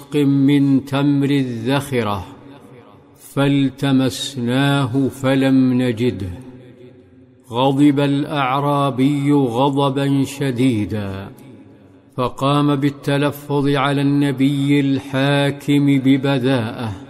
وسق من تمر الذخرة، فالتمسناه فلم نجده. غضب الأعرابي غضبا شديدا، فقام بالتلفظ على النبي الحاكم ببذاءة،